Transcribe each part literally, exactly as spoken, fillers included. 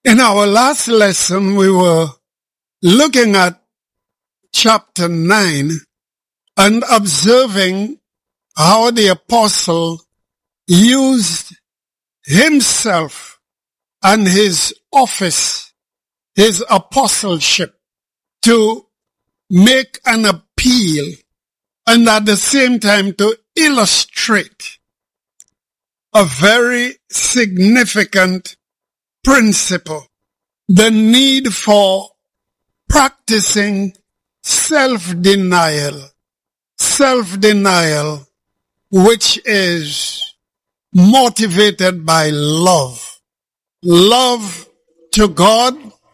In our last lesson, we were looking at chapter nine and observing how the apostle used himself and his office, his apostleship, to make an appeal and at the same time to illustrate a very significant principle, the need for practicing self-denial, self-denial which is motivated by love. Love to God,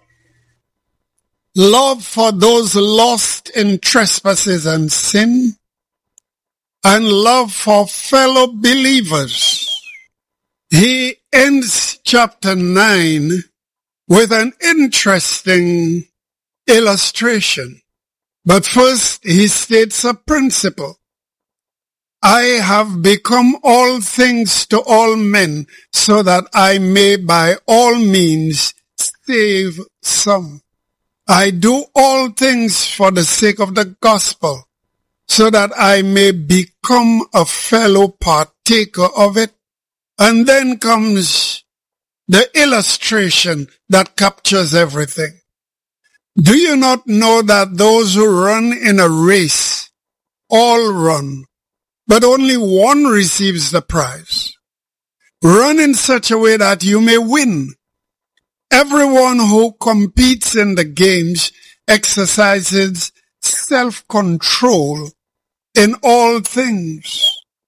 love for those lost in trespasses and sin, and love for fellow believers. He ends chapter nine with an interesting illustration. But first, he states a principle. I have become all things to all men, so that I may by all means save some. I do all things for the sake of the gospel, so that I may become a fellow partaker of it. And then comes the illustration that captures everything. Do you not know that those who run in a race all run, but only one receives the prize? Run in such a way that you may win. Everyone who competes in the games exercises self-control in all things.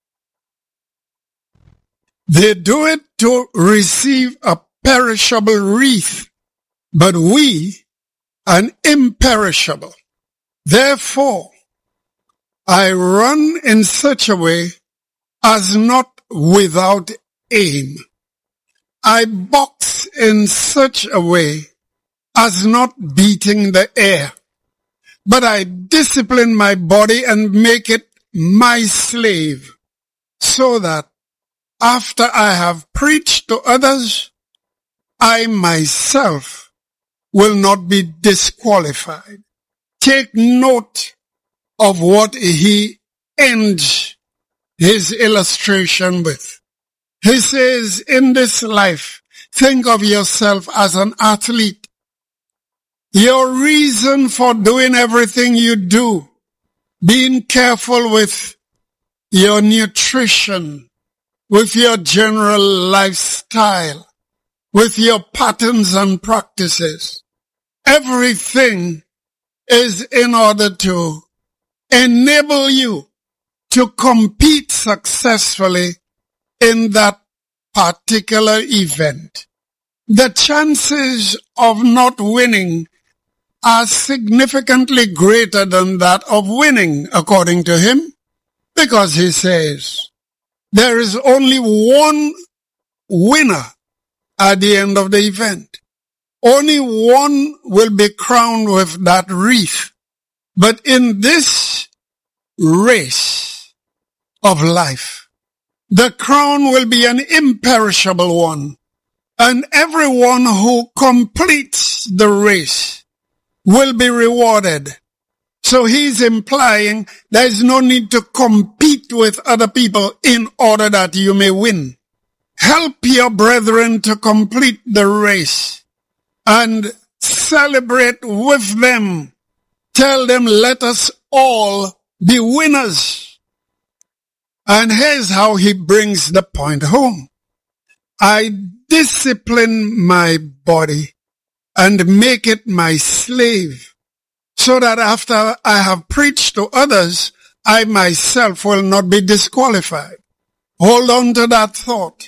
They do it to receive a perishable wreath, but we an imperishable. Therefore, I run in such a way as not without aim. I box in such a way as not beating the air, but I discipline my body and make it my slave, so that after I have preached to others, I myself will not be disqualified. Take note of what he ends his illustration with. He says, in this life, think of yourself as an athlete. Your reason for doing everything you do, being careful with your nutrition, with your general lifestyle, with your patterns and practices. Everything is in order to enable you to compete successfully in that particular event. The chances of not winning are significantly greater than that of winning, according to him, because he says, there is only one winner at the end of the event. Only one will be crowned with that wreath. But in this race of life, the crown will be an imperishable one. And everyone who completes the race will be rewarded. So he's implying there is no need to compete with other people in order that you may win. Help your brethren to complete the race and celebrate with them. Tell them, let us all be winners. And here's how he brings the point home. I discipline my body and make it my slave, so that after I have preached to others, I myself will not be disqualified. Hold on to that thought.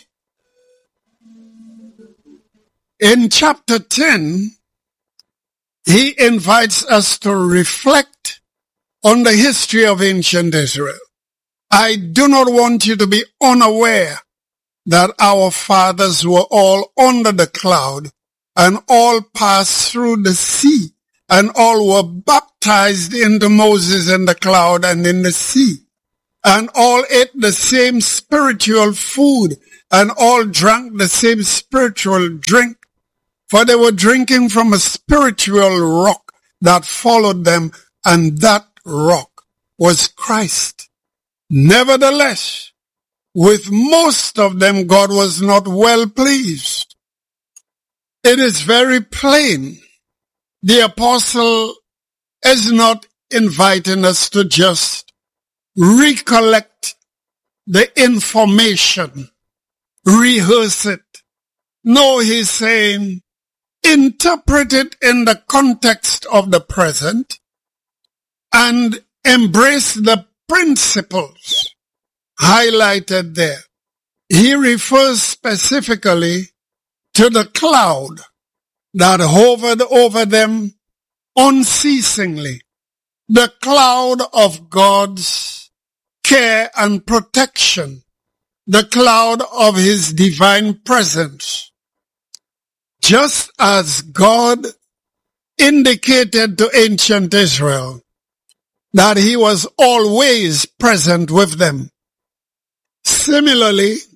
In chapter ten, he invites us to reflect on the history of ancient Israel. I do not want you to be unaware that our fathers were all under the cloud and all passed through the sea, and all were baptized into Moses in the cloud and in the sea, and all ate the same spiritual food, and all drank the same spiritual drink. for they were drinking from a spiritual rock that followed them, and that rock was Christ. Nevertheless, with most of them, God was not well pleased. It is very plain. The apostle is not inviting us to just recollect the information, rehearse it. No, he's saying, interpret it in the context of the present and embrace the principles highlighted there. He refers specifically to the cloud that hovered over them unceasingly, the cloud of God's care and protection, the cloud of his divine presence. Just as God indicated to ancient Israel that he was always present with them, similarly,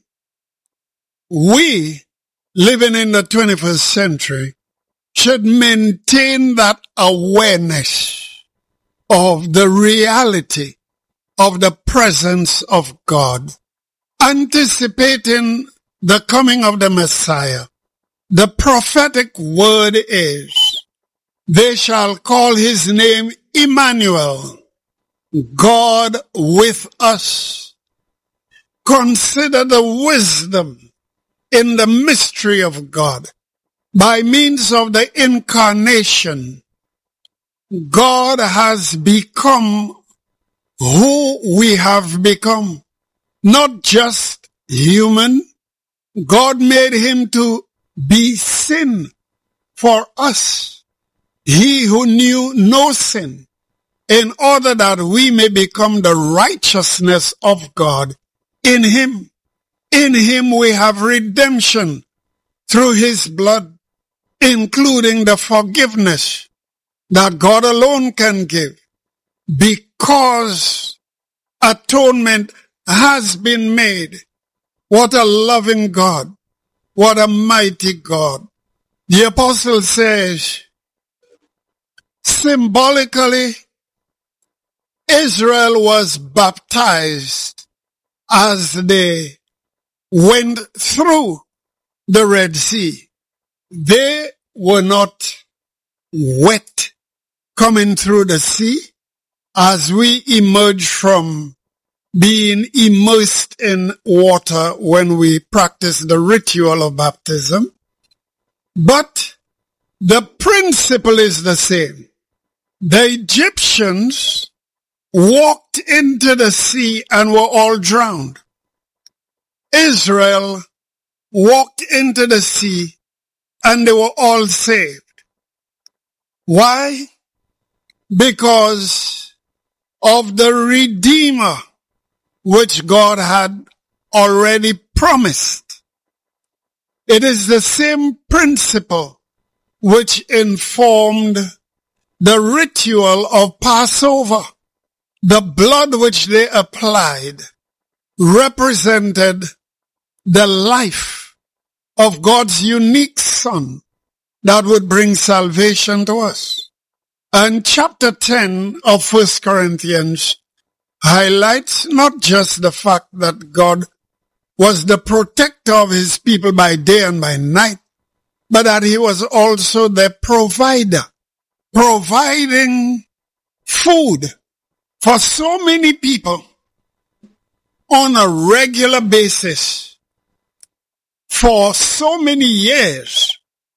we living in the twenty-first century should maintain that awareness of the reality of the presence of God, anticipating the coming of the Messiah. The prophetic word is, they shall call his name Emmanuel, God with us. Consider the wisdom in the mystery of God. By means of the incarnation, God has become who we have become. Not just human. God made him to be sin for us. He who knew no sin, in order that we may become the righteousness of God in him. In him we have redemption through his blood, including the forgiveness that God alone can give, because atonement has been made. What a loving God. What a mighty God. The apostle says, symbolically, Israel was baptized as they went through the Red Sea. They were not wet coming through the sea as we emerge from being immersed in water when we practice the ritual of baptism. But the principle is the same. The Egyptians walked into the sea and were all drowned. Israel walked into the sea and they were all saved. Why? Because of the Redeemer which God had already promised. It is the same principle which informed the ritual of Passover. The blood which they applied represented the life of God's unique Son that would bring salvation to us. And chapter ten of First Corinthians highlights not just the fact that God was the protector of his people by day and by night, but that he was also the provider, providing food for so many people on a regular basis for so many years.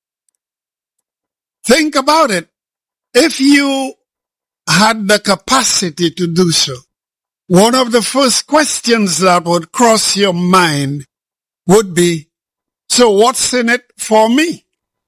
Think about it. If you had the capacity to do so, one of the first questions that would cross your mind would be, so what's in it for me?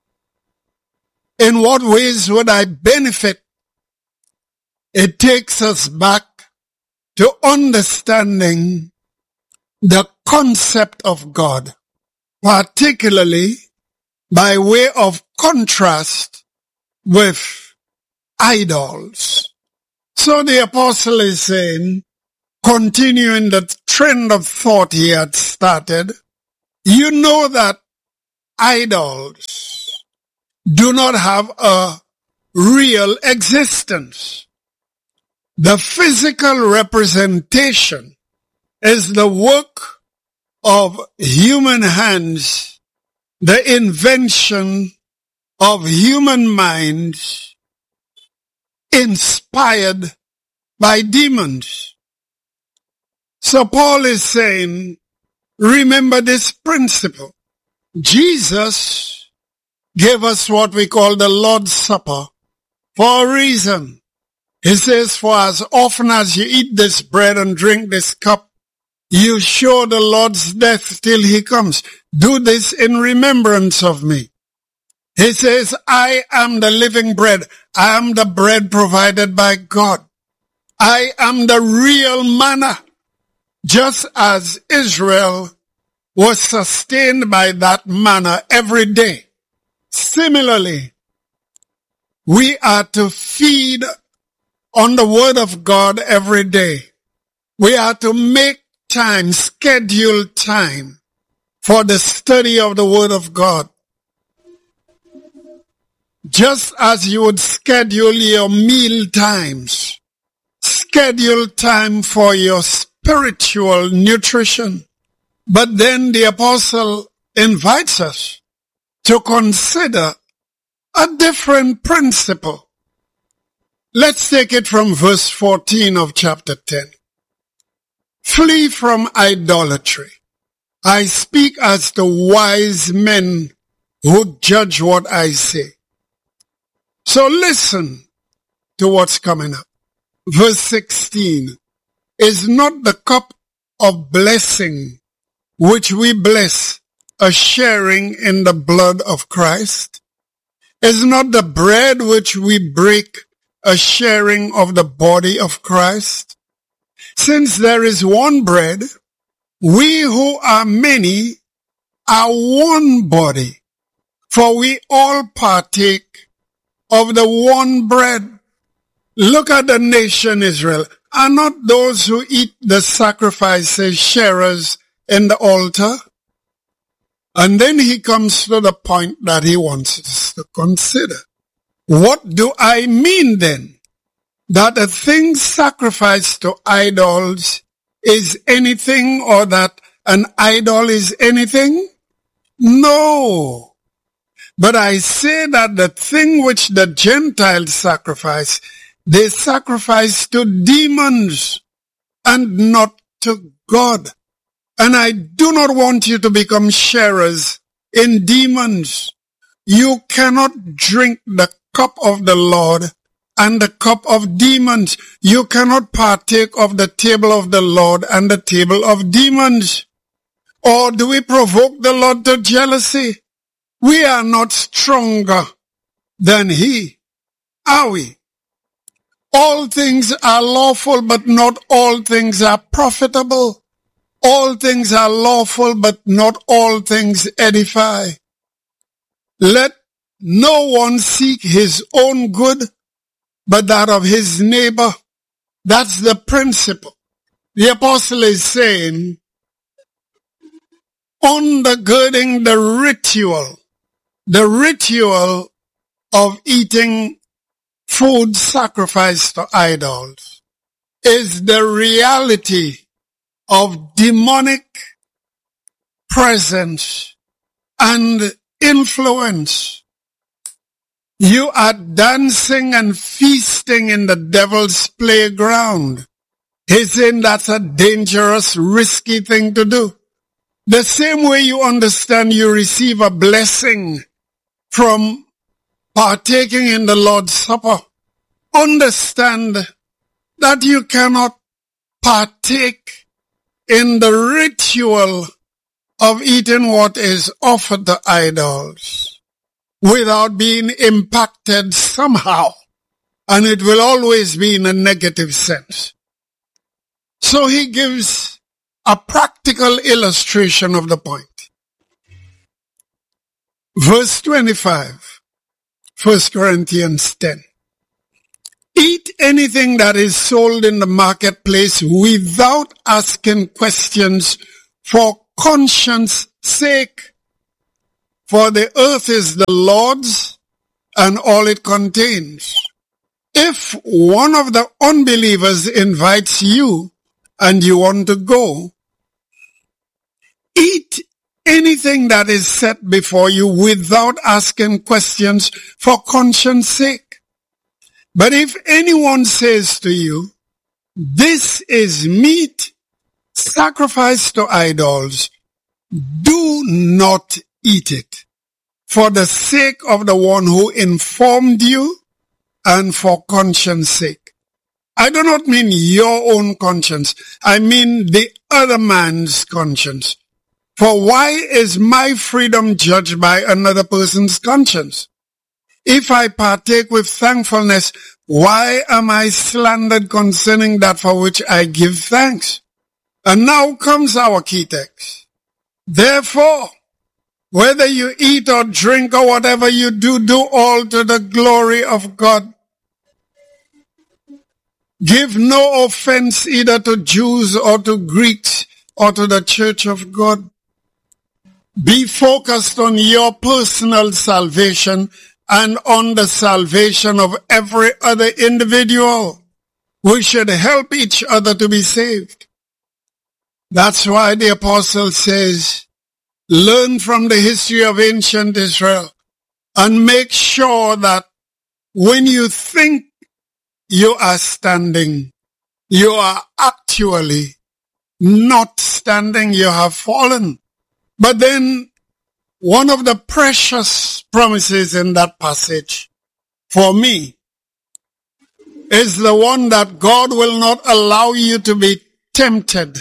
In what ways would I benefit? It takes us back to understanding the concept of God, particularly by way of contrast with idols. So the apostle is saying, continuing the trend of thought he had started, you know that idols do not have a real existence. The physical representation is the work of human hands, the invention of human minds, inspired by demons. So Paul is saying, remember this principle. Jesus gave us what we call the Lord's Supper for a reason. He says, for as often as you eat this bread and drink this cup, you show the Lord's death till he comes. Do this in remembrance of me. He says, I am the living bread. I am the bread provided by God. I am the real manna. Just as Israel was sustained by that manna every day, similarly, we are to feed on the word of God every day. We are to make time, schedule time for the study of the word of God. Just as you would schedule your meal times, schedule time for your spiritual nutrition. But then the apostle invites us to consider a different principle. Let's take it from verse fourteen of chapter ten. Flee from idolatry. I speak as the wise men who judge what I say. So listen to what's coming up. Verse sixteen. Is not the cup of blessing which we bless a sharing in the blood of Christ? Is not the bread which we break a sharing of the body of Christ? Since there is one bread, we who are many are one body, for we all partake of the one bread. Look at the nation Israel. Are not those who eat the sacrifices sharers in the altar? And then he comes to the point that he wants us to consider. What do I mean then? That a thing sacrificed to idols is anything, or that an idol is anything? No. But I say that the thing which the Gentiles sacrifice, they sacrifice to demons and not to God. And I do not want you to become sharers in demons. You cannot drink the cup of the Lord and the cup of demons. You cannot partake of the table of the Lord and the table of demons. Or do we provoke the Lord to jealousy? We are not stronger than he, are we? All things are lawful, but not all things are profitable. All things are lawful, but not all things edify. Let no one seek his own good, but that of his neighbor. That's the principle. The apostle is saying, undergirding the ritual, the ritual of eating food sacrificed to idols, is the reality of demonic presence and influence. You are dancing and feasting in the devil's playground. He's saying that's a dangerous, risky thing to do. The same way you understand you receive a blessing from partaking in the Lord's Supper, understand that you cannot partake in the ritual of eating what is offered to idols without being impacted somehow, and it will always be in a negative sense. So he gives a practical illustration of the point. Verse twenty-five, First Corinthians ten. Eat anything that is sold in the marketplace without asking questions for conscience sake. For the earth is the Lord's and all it contains. If one of the unbelievers invites you and you want to go, eat anything that is set before you without asking questions for conscience sake. But if anyone says to you, this is meat sacrificed to idols, do not eat it, for the sake of the one who informed you and for conscience sake. I do not mean your own conscience. I mean the other man's conscience. For why is my freedom judged by another person's conscience? If I partake with thankfulness, why am I slandered concerning that for which I give thanks? And now comes our key text. Therefore, whether you eat or drink or whatever you do, do all to the glory of God. Give no offense either to Jews or to Greeks or to the church of God. Be focused on your personal salvation and on the salvation of every other individual. We should help each other to be saved. That's why the apostle says, learn from the history of ancient Israel and make sure that when you think you are standing, you are actually not standing, you have fallen. But then one of the precious promises in that passage for me is the one that God will not allow you to be tempted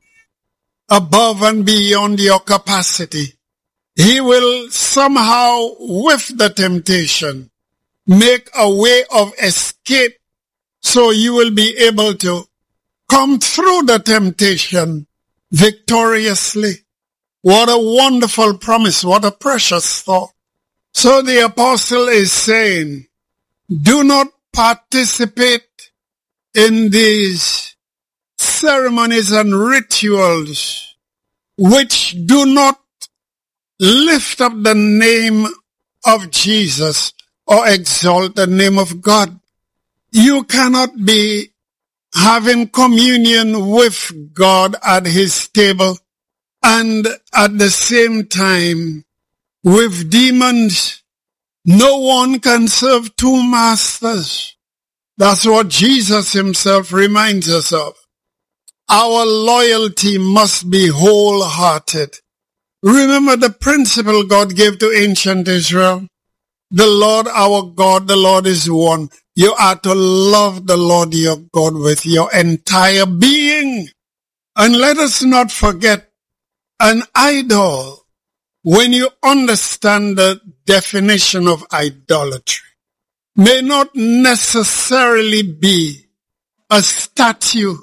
above and beyond your capacity. He will somehow, with the temptation, make a way of escape so you will be able to come through the temptation victoriously. What a wonderful promise. What a precious thought. So the apostle is saying, do not participate in these ceremonies and rituals which do not lift up the name of Jesus or exalt the name of God. You cannot be having communion with God at his table and at the same time with demons. No one can serve two masters. That's what Jesus himself reminds us of. Our loyalty must be wholehearted. Remember the principle God gave to ancient Israel. The Lord our God, the Lord is one. You are to love the Lord your God with your entire being. And let us not forget, an idol, when you understand the definition of idolatry, may not necessarily be a statue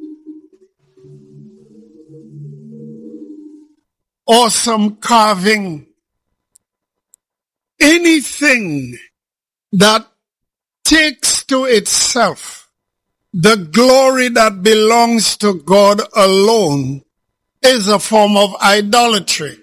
or some carving. Anything that takes to itself the glory that belongs to God alone is a form of idolatry.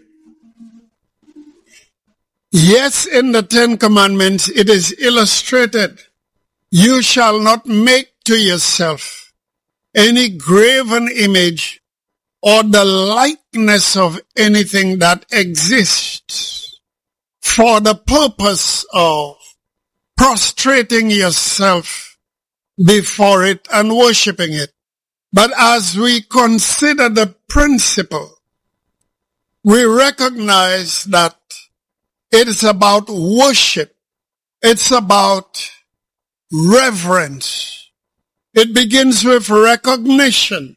Yes, in the Ten Commandments it is illustrated, you shall not make to yourself any graven image or the likeness of anything that exists for the purpose of prostrating yourself before it and worshiping it. But as we consider the principle, we recognize that it is about worship. It's about reverence. It begins with recognition.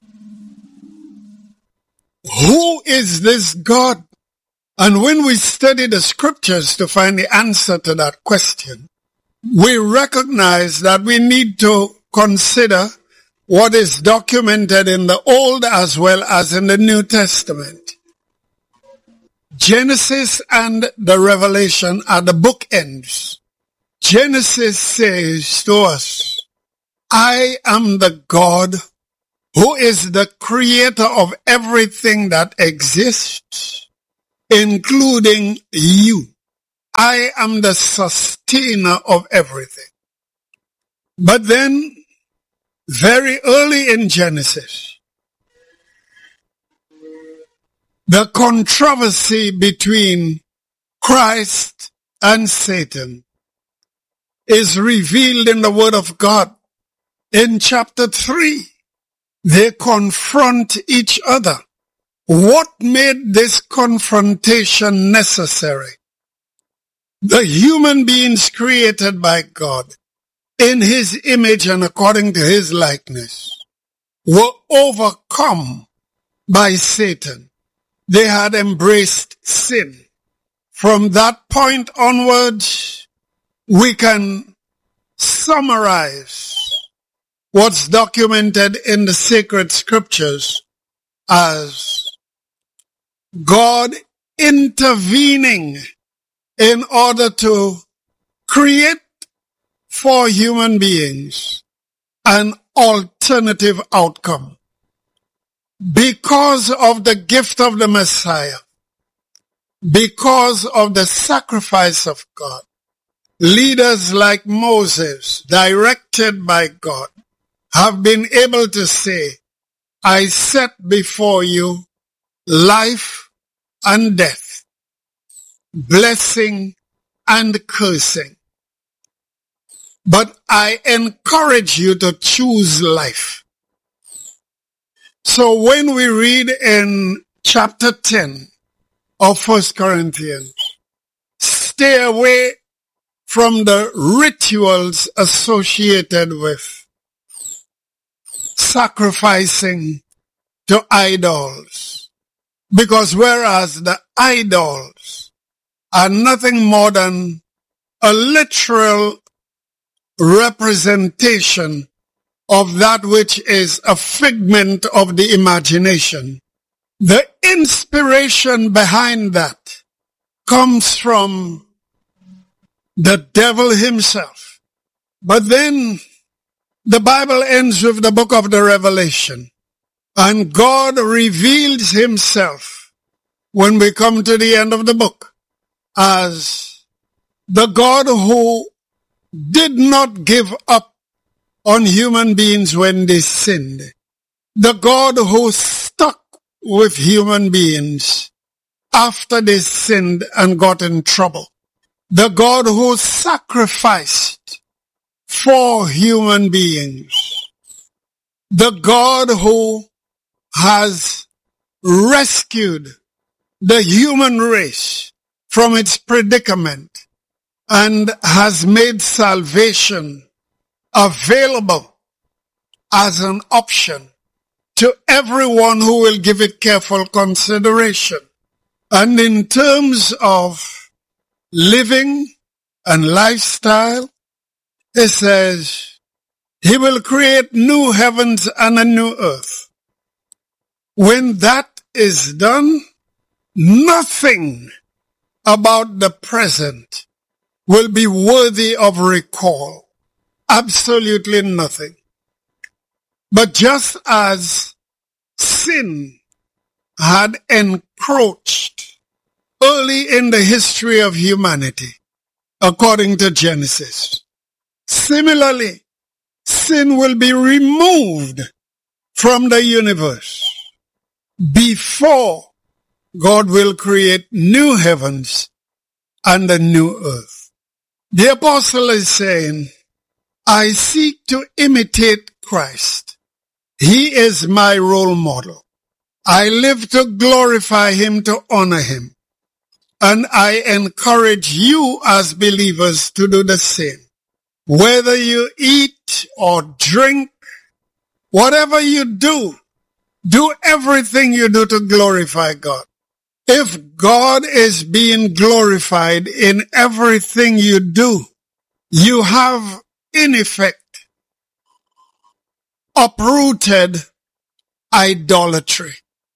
Who is this God? And when we study the scriptures to find the answer to that question, we recognize that we need to consider what is documented in the Old as well as in the New Testament. Genesis and the Revelation are the bookends. Genesis says to us, I am the God who is the creator of everything that exists, including you. I am the sustainer of everything. But then, very early in Genesis, the controversy between Christ and Satan is revealed in the Word of God. In chapter three, they confront each other. What made this confrontation necessary? The human beings created by God in His image and according to His likeness were overcome by Satan. They had embraced sin. From that point onwards, we can summarize what's documented in the sacred scriptures as God intervening in order to create for human beings an alternative outcome. Because of the gift of the Messiah, because of the sacrifice of God, leaders like Moses, directed by God, have been able to say, I set before you life and death, blessing and cursing. But I encourage you to choose life. So when we read in chapter ten of First Corinthians, stay away from the rituals associated with sacrificing to idols. Because whereas the idols are nothing more than a literal representation of that which is a figment of the imagination, the inspiration behind that comes from the devil himself. But then the Bible ends with the book of the Revelation, and God reveals himself when we come to the end of the book as the God who did not give up on human beings when they sinned, the God who stuck with human beings after they sinned and got in trouble, the God who sacrificed for human beings, the God who has rescued the human race from its predicament and has made salvation available as an option to everyone who will give it careful consideration. And in terms of living and lifestyle, it says he will create new heavens and a new earth. When that is done, nothing about the present will be worthy of recall. Absolutely nothing. But just as sin had encroached early in the history of humanity, according to Genesis, similarly, sin will be removed from the universe before God will create new heavens and a new earth. The apostle is saying, I seek to imitate Christ. He is my role model. I live to glorify him, to honor him. And I encourage you as believers to do the same. Whether you eat or drink, whatever you do, do everything you do to glorify God. If God is being glorified in everything you do, you have, in effect, uprooted idolatry.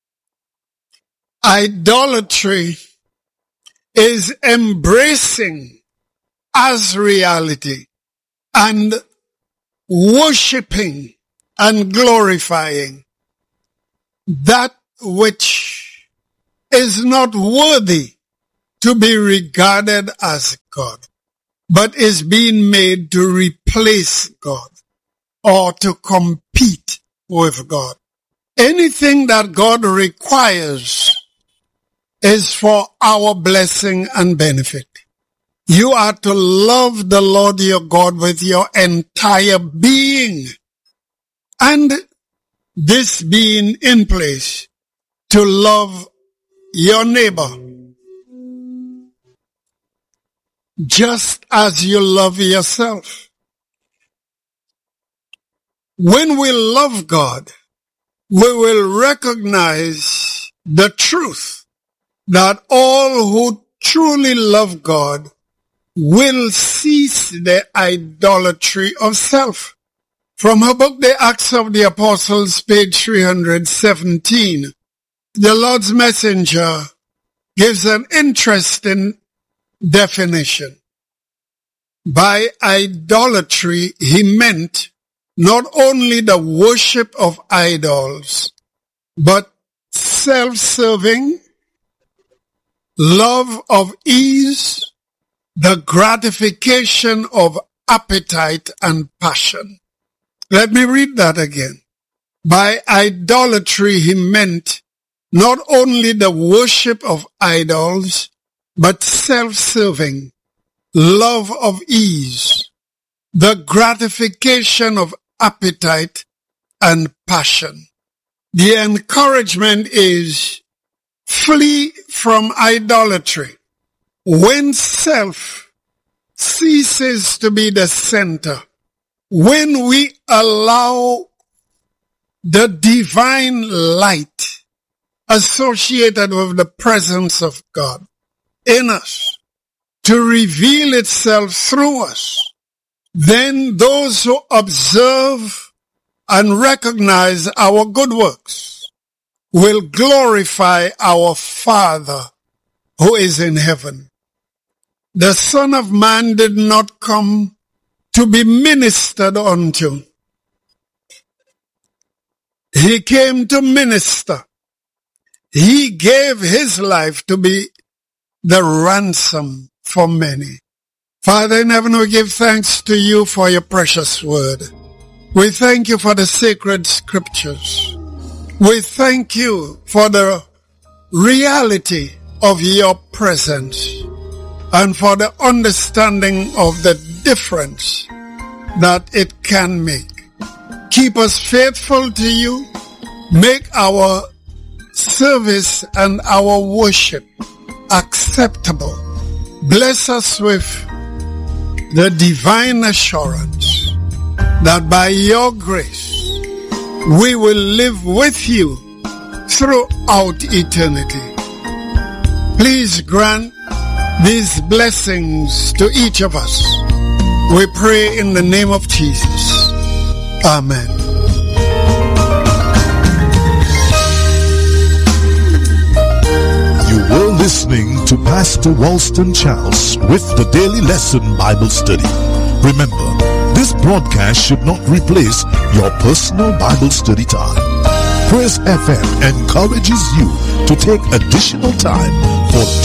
Idolatry is embracing as reality and worshiping and glorifying that which is not worthy to be regarded as God, but is being made to replace God or to compete with God. Anything that God requires is for our blessing and benefit. You are to love the Lord your God with your entire being, and this being in place to love your neighbor just as you love yourself. When we love God, we will recognize the truth that all who truly love God will cease the idolatry of self. From her book, The Acts of the Apostles, page three hundred seventeen, the Lord's Messenger gives an interesting definition. By idolatry, he meant not only the worship of idols, but self-serving, love of ease, the gratification of appetite and passion. Let me read that again. By idolatry, he meant not only the worship of idols, but self-serving, love of ease, the gratification of appetite and passion. The encouragement is flee from idolatry. When self ceases to be the center, when we allow the divine light associated with the presence of God in us to reveal itself through us, then those who observe and recognize our good works will glorify our Father who is in heaven. The Son of Man did not come to be ministered unto. He came to minister. He gave his life to be the ransom for many. Father in heaven, we give thanks to you for your precious word. We thank you for the sacred scriptures. We thank you for the reality of your presence and for the understanding of the difference that it can make. Keep us faithful to you. Make our service and our worship acceptable. Bless us with the divine assurance that by your grace we will live with you throughout eternity. Please grant these blessings to each of us. We pray in the name of Jesus. Amen. You were listening to Pastor Walston Charles with the Daily Lesson Bible Study. Remember, this broadcast should not replace your personal Bible study time. Praise F M encourages you to take additional time for